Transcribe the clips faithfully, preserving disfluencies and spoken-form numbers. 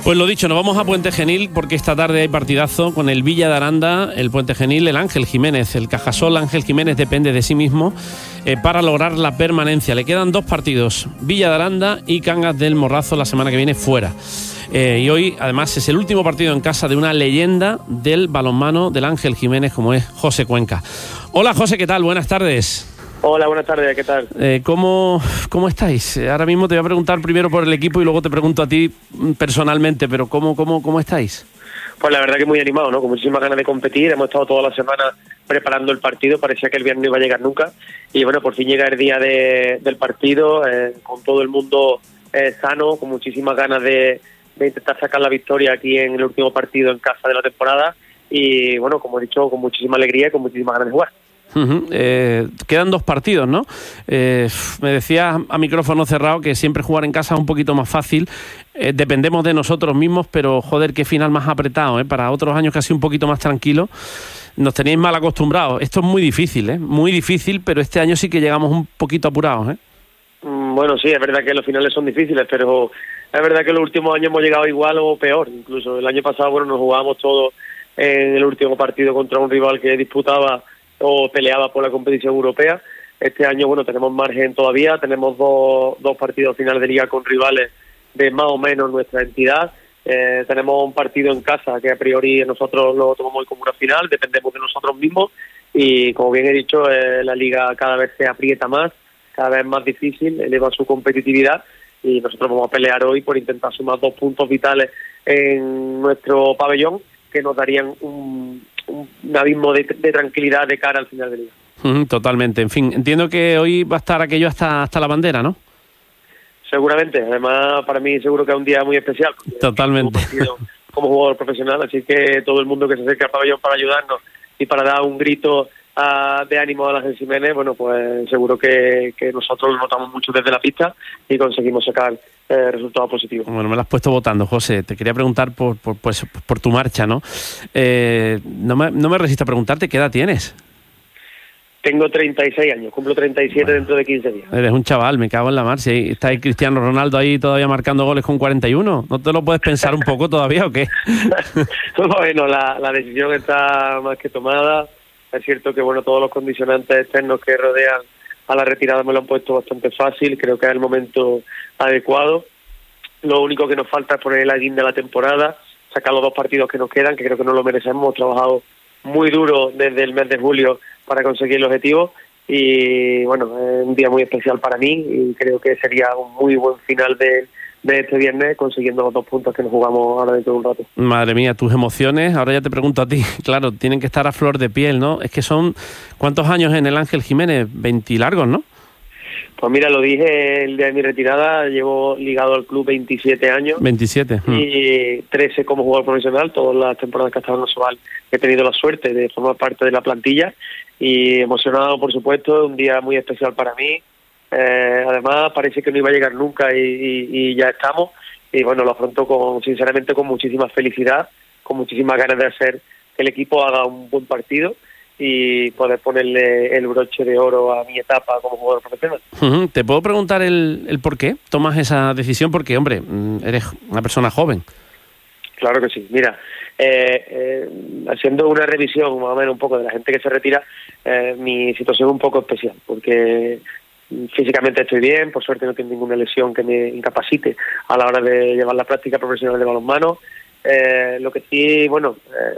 Pues lo dicho, nos vamos a Puente Genil porque esta tarde hay partidazo con el Villa de Aranda, el Puente Genil, el Ángel Jiménez. El Cajasol Ángel Jiménez depende de sí mismo eh, para lograr la permanencia. Le quedan dos partidos, Villa de Aranda y Cangas del Morrazo la semana que viene fuera. Eh, y hoy además es el último partido en casa de una leyenda del balonmano del Ángel Jiménez como es José Cuenca. Hola José, ¿qué tal? Buenas tardes. Hola, buenas tardes, ¿qué tal? Eh, ¿cómo, ¿Cómo estáis? Ahora mismo te voy a preguntar primero por el equipo y luego te pregunto a ti personalmente, pero ¿cómo, cómo, cómo estáis? Pues la verdad que muy animado, ¿no? Con muchísimas ganas de competir. Hemos estado toda la semana preparando el partido, parecía que el viernes no iba a llegar nunca. Y bueno, por fin llega el día de, del partido, eh, con todo el mundo eh, sano, con muchísimas ganas de, de intentar sacar la victoria aquí en el último partido en casa de la temporada. Y bueno, como he dicho, con muchísima alegría y con muchísimas ganas de jugar. Uh-huh. Eh, quedan dos partidos, ¿no? Eh, me decías a micrófono cerrado que siempre jugar en casa es un poquito más fácil. Eh, dependemos de nosotros mismos, pero joder, qué final más apretado, ¿eh? Para otros años casi un poquito más tranquilo. Nos tenéis mal acostumbrados. Esto es muy difícil, ¿eh? Muy difícil, pero este año sí que llegamos un poquito apurados, ¿eh? Mm, bueno, sí, es verdad que los finales son difíciles, pero es verdad que los últimos años hemos llegado igual o peor. Incluso el año pasado, bueno, nos jugábamos todos en el último partido contra un rival que disputaba o peleaba por la competición europea. Este año, bueno, tenemos margen todavía, tenemos dos, dos partidos finales de liga con rivales de más o menos nuestra entidad. Eh, tenemos un partido en casa que a priori nosotros lo tomamos como una final, dependemos de nosotros mismos y, como bien he dicho, eh, la liga cada vez se aprieta más, cada vez más difícil, eleva su competitividad y nosotros vamos a pelear hoy por intentar sumar dos puntos vitales en nuestro pabellón que nos darían un un abismo de, de tranquilidad de cara al final del día. Uh-huh, totalmente. En fin, entiendo que hoy va a estar aquello hasta hasta la bandera, ¿no? Seguramente. Además, para mí seguro que es un día muy especial. Totalmente. Como, como jugador profesional, así que todo el mundo que se acerque al pabellón para ayudarnos y para dar un grito a, de ánimo a la Ángel Jiménez, bueno, pues seguro que, que nosotros lo notamos mucho desde la pista y conseguimos sacar eh, resultados positivos. Bueno, me lo has puesto votando, José. Te quería preguntar por por, pues, por tu marcha, ¿no? Eh, no, me, no me resisto a preguntarte, ¿qué edad tienes? Tengo treinta y seis años, cumplo treinta y siete bueno, dentro de quince días. Eres un chaval, me cago en la mar. Si está ahí Cristiano Ronaldo ahí todavía marcando goles con cuarenta y uno, ¿no te lo puedes pensar un poco todavía o qué? Bueno, la, la decisión está más que tomada. Es cierto que bueno, todos los condicionantes externos que rodean a la retirada me lo han puesto bastante fácil. Creo que es el momento adecuado. Lo único que nos falta es poner la guinda de la temporada, sacar los dos partidos que nos quedan, que creo que no lo merecemos. Hemos trabajado muy duro desde el mes de julio para conseguir el objetivo y bueno, es un día muy especial para mí y creo que sería un muy buen final de, de este viernes consiguiendo los dos puntos que nos jugamos ahora dentro de un rato. Madre mía, tus emociones, ahora ya te pregunto a ti, claro, tienen que estar a flor de piel, ¿no? Es que son, ¿cuántos años en el Ángel Jiménez? veinte largos, ¿no? Pues mira, lo dije el día de mi retirada, llevo ligado al club veintisiete años. veintisiete. Y trece como jugador profesional, todas las temporadas que he estado en Osobal he tenido la suerte de formar parte de la plantilla y emocionado, por supuesto, un día muy especial para mí. Eh, además, parece que no iba a llegar nunca y, y, y ya estamos. Y bueno, lo afronto con, sinceramente con muchísima felicidad, con muchísimas ganas de hacer que el equipo haga un buen partido y poder ponerle el broche de oro a mi etapa como jugador profesional. Uh-huh. ¿Te puedo preguntar el, el por qué tomas esa decisión? Porque, hombre, eres una persona joven. Claro que sí. Mira, eh, eh, haciendo una revisión más o menos un poco de la gente que se retira, eh, mi situación es un poco especial, porque físicamente estoy bien, por suerte no tengo ninguna lesión que me incapacite a la hora de llevar la práctica profesional de balonmano. Eh, lo que sí, bueno,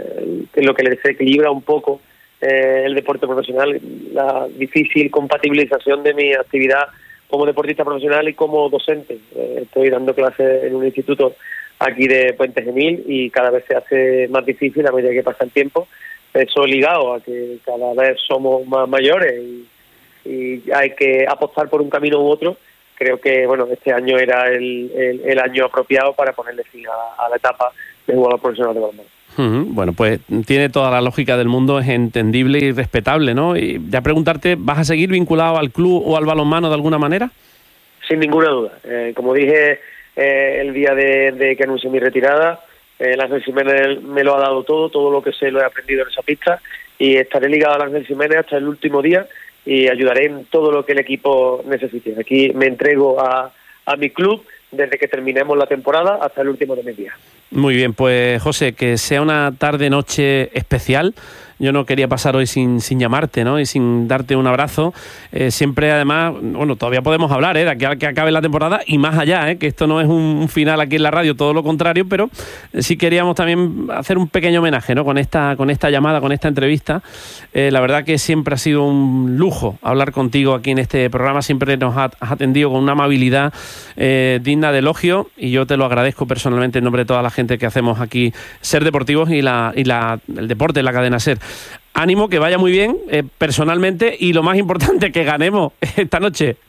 eh, lo que le desequilibra un poco Eh, el deporte profesional, la difícil compatibilización de mi actividad como deportista profesional y como docente. Eh, estoy dando clases en un instituto aquí de Puente Genil y cada vez se hace más difícil a medida que pasa el tiempo. Eso ligado a que cada vez somos más mayores y, y hay que apostar por un camino u otro. Creo que bueno, este año era el, el, el año apropiado para ponerle fin a, a la etapa de jugador profesional de balonmano. Uh-huh. Bueno, pues tiene toda la lógica del mundo, es entendible y respetable, ¿no? Y ya preguntarte, ¿vas a seguir vinculado al club o al balonmano de alguna manera? Sin ninguna duda. Eh, como dije eh, el día de, de que anuncié mi retirada, eh, el Ángel Jiménez me lo ha dado todo, todo lo que sé lo he aprendido en esa pista y estaré ligado al Ángel Jiménez hasta el último día y ayudaré en todo lo que el equipo necesite. Aquí me entrego a, a mi club desde que terminemos la temporada hasta el último de mis días. Muy bien, pues José, que sea una tarde-noche especial. Yo no quería pasar hoy sin, sin llamarte, ¿no? Y sin darte un abrazo. Eh, siempre, además, bueno, todavía podemos hablar, ¿eh? De aquí a que acabe la temporada y más allá, ¿eh? Que esto no es un final aquí en la radio, todo lo contrario, pero sí queríamos también hacer un pequeño homenaje, ¿no? Con esta, con esta llamada, con esta entrevista. Eh, la verdad que siempre ha sido un lujo hablar contigo aquí en este programa. Siempre nos has atendido con una amabilidad eh, digna de elogio, y yo te lo agradezco personalmente en nombre de toda la gente que hacemos aquí Ser Deportivos y la y la el deporte en la cadena Ser. Ánimo, que vaya muy bien eh, personalmente, y lo más importante, que ganemos esta noche.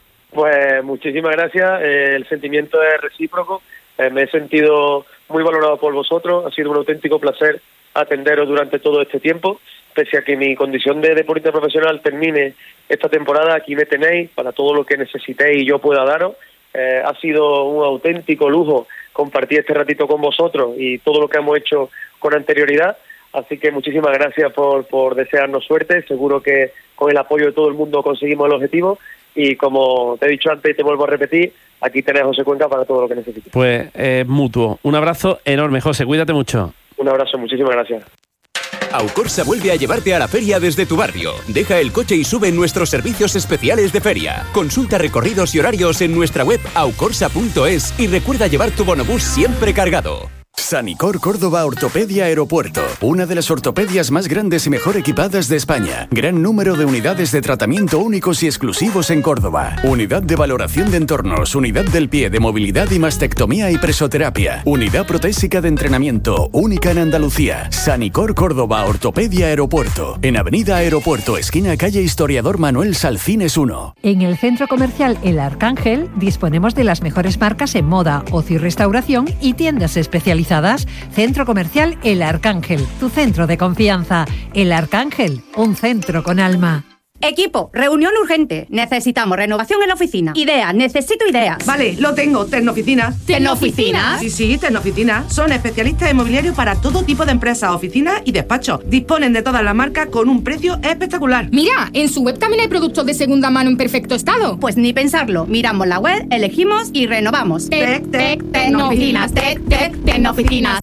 Pues muchísimas gracias, eh, el sentimiento es recíproco, eh, me he sentido muy valorado por vosotros, ha sido un auténtico placer atenderos durante todo este tiempo, pese a que mi condición de deportista profesional termine esta temporada, aquí me tenéis para todo lo que necesitéis y yo pueda daros. Eh, ha sido un auténtico lujo compartir este ratito con vosotros y todo lo que hemos hecho con anterioridad. Así que muchísimas gracias por, por desearnos suerte. Seguro que con el apoyo de todo el mundo conseguimos el objetivo. Y como te he dicho antes y te vuelvo a repetir, aquí tenés a José Cuenca para todo lo que necesites. Pues eh, mutuo. Un abrazo enorme, José. Cuídate mucho. Un abrazo, muchísimas gracias. Aucorsa vuelve a llevarte a la feria desde tu barrio. Deja el coche y sube en nuestros servicios especiales de feria. Consulta recorridos y horarios en nuestra web aucorsa punto es y recuerda llevar tu bonobús siempre cargado. Sanicor Córdoba Ortopedia Aeropuerto, una de las ortopedias más grandes y mejor equipadas de España. Gran número de unidades de tratamiento únicos y exclusivos en Córdoba. Unidad de valoración de entornos, unidad del pie de movilidad y mastectomía y presoterapia. Unidad protésica de entrenamiento, única en Andalucía. Sanicor Córdoba Ortopedia Aeropuerto, en Avenida Aeropuerto, esquina calle Historiador Manuel Salcines uno. En el centro comercial El Arcángel disponemos de las mejores marcas en moda, ocio y restauración y tiendas especializadas. Centro Comercial El Arcángel, tu centro de confianza. El Arcángel, un centro con alma. Equipo, reunión urgente. Necesitamos renovación en la oficina. Ideas, necesito ideas. Vale, lo tengo, Tecnooficinas. ¿Tecnooficinas? Sí, sí, Tecnooficinas. Son especialistas inmobiliarios para todo tipo de empresas, oficinas y despachos. Disponen de todas las marcas con un precio espectacular. Mira, en su web también hay productos de segunda mano en perfecto estado. Pues ni pensarlo. Miramos la web, elegimos y renovamos. Tec, tec, Tecnooficinas. Tec, tec, Tecnooficinas.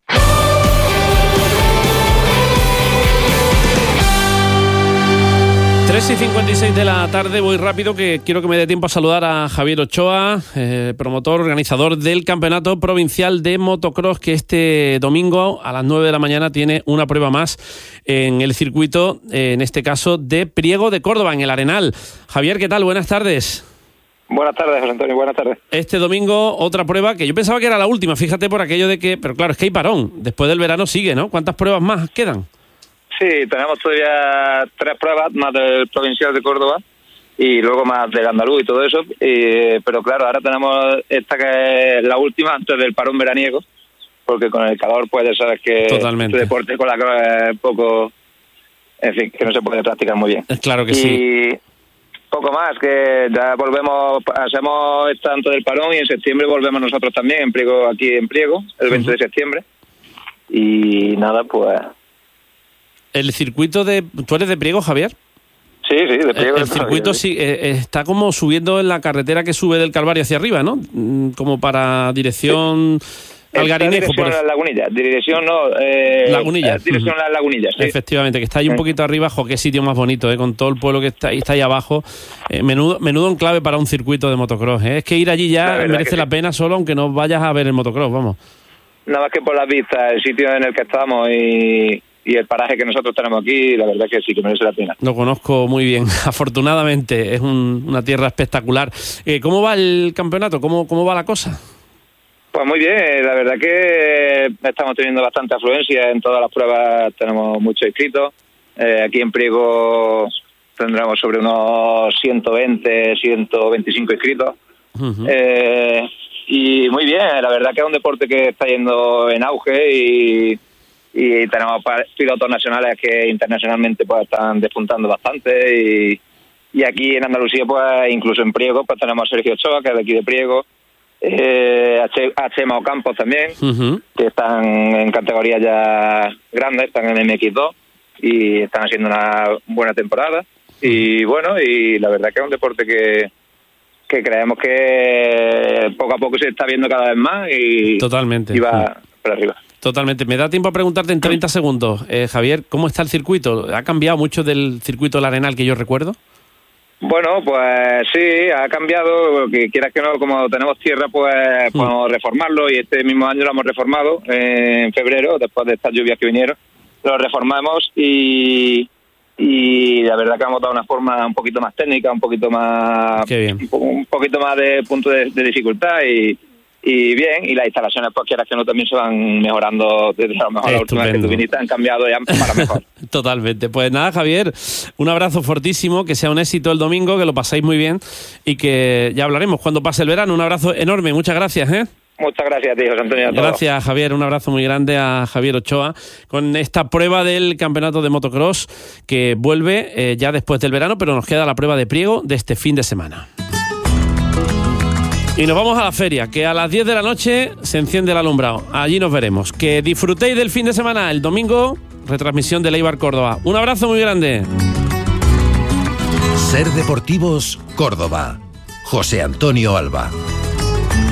tres y cincuenta y seis de la tarde, voy rápido, que quiero que me dé tiempo a saludar a Javier Ochoa, eh, promotor, organizador del Campeonato Provincial de Motocross, que este domingo a las nueve de la mañana tiene una prueba más en el circuito, eh, en este caso de Priego de Córdoba, en el Arenal. Javier, ¿qué tal? Buenas tardes. Buenas tardes, José Antonio, buenas tardes. Este domingo otra prueba que yo pensaba que era la última, fíjate, por aquello de que, pero claro, es que hay parón, después del verano sigue, ¿no? ¿Cuántas pruebas más quedan? Sí, tenemos todavía tres pruebas, más del Provincial de Córdoba y luego más del Andaluz y todo eso, y, pero claro, ahora tenemos esta que es la última antes del parón veraniego, porque con el calor puede ser que Totalmente. el deporte con la cross es un poco, en fin, que no se puede practicar muy bien. Claro que y sí. Poco más, que ya volvemos, hacemos esta antes del parón y en septiembre volvemos nosotros también, en Priego, aquí en Priego, el veinte uh-huh. de septiembre, y nada, pues... El circuito de... ¿Tú eres de Priego, Javier? Sí, sí, de Priego. El, el circuito sí, eh, está como subiendo en la carretera que sube del Calvario hacia arriba, ¿no? Como para dirección sí. Algarinejo. Dirección por... a las Lagunillas, dirección no... Eh, Lagunillas. Dirección a las Lagunillas, sí. Efectivamente, que está ahí un poquito arriba, jo, qué sitio más bonito, ¿eh? Con todo el pueblo que está ahí, está ahí abajo. Eh, menudo, menudo enclave para un circuito de motocross, ¿eh? Es que ir allí ya la merece la pena sí. Solo, aunque no vayas a ver el motocross, vamos. Nada más que por las vistas, el sitio en el que estamos y... y el paraje que nosotros tenemos aquí, la verdad que sí que merece la pena. Lo conozco muy bien, afortunadamente, es un, una tierra espectacular. Eh, ¿Cómo va el campeonato? ¿Cómo, cómo va la cosa? Pues muy bien, la verdad que estamos teniendo bastante afluencia en todas las pruebas, tenemos muchos inscritos. Eh, aquí en Priego tendremos sobre unos ciento veinte, ciento veinticinco inscritos. Uh-huh. Eh, y muy bien, la verdad que es un deporte que está yendo en auge y... y tenemos pilotos nacionales que internacionalmente pues están despuntando bastante y, y aquí en Andalucía pues incluso en Priego pues tenemos a Sergio Ochoa, que es de aquí de Priego, eh, a Chema Ocampos también, uh-huh. que están en categorías ya grandes, están en M X dos y están haciendo una buena temporada y bueno, y la verdad que es un deporte que, que creemos que poco a poco se está viendo cada vez más y, Totalmente. y va para arriba. Totalmente. Me da tiempo a preguntarte en treinta segundos, eh, Javier, ¿cómo está el circuito? ¿Ha cambiado mucho del circuito del Arenal que yo recuerdo? Bueno, pues sí, ha cambiado, que quieras que no, como tenemos tierra, pues Mm. podemos reformarlo y este mismo año lo hemos reformado eh, en febrero, después de estas lluvias que vinieron, lo reformamos y, y la verdad que hemos dado una forma un poquito más técnica, un poquito más Qué bien. un, po- un poquito más de punto de, de dificultad y, y bien, y las instalaciones, pues quieras que no, también se van mejorando desde a lo mejor la última vez que Estupendo. tú viniste, han cambiado ya para mejor. Totalmente. Pues nada, Javier, un abrazo fortísimo, que sea un éxito el domingo, que lo pasáis muy bien y que ya hablaremos cuando pase el verano. Un abrazo enorme, muchas gracias, ¿eh? Muchas gracias a ti, José Antonio. a todos. Gracias, Javier. Un abrazo muy grande a Javier Ochoa con esta prueba del campeonato de motocross que vuelve eh, ya después del verano, pero nos queda la prueba de Priego de este fin de semana. Y nos vamos a la feria, que a las diez de la noche se enciende el alumbrado. Allí nos veremos. Que disfrutéis del fin de semana. El domingo, retransmisión de Eibar Córdoba. Un abrazo muy grande. Ser Deportivos, Córdoba. José Antonio Alba.